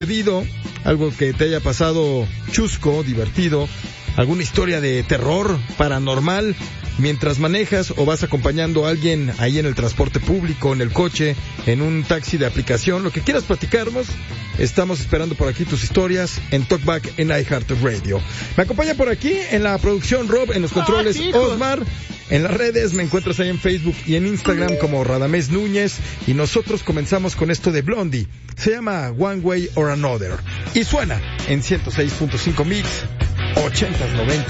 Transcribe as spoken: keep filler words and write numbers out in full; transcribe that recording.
Perdido, algo que te haya pasado chusco, divertido, alguna historia de terror, paranormal, mientras manejas o vas acompañando a alguien ahí en el transporte público, en el coche, en un taxi de aplicación, lo que quieras platicarnos, estamos esperando por aquí tus historias en Talkback en iHeartRadio. Me acompaña por aquí en la producción Rob, en los controles ¡Ah, Osmar. En las redes me encuentras ahí en Facebook y en Instagram como Radamés Núñez, y nosotros comenzamos con esto de Blondie. Se llama One Way or Another y suena en ciento seis punto cinco Mix, ochentas, noventas.